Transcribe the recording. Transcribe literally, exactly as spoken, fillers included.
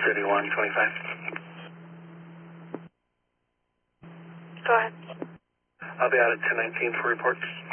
thirty-one twenty-five. Go ahead. I'll be out at ten nineteen for reports.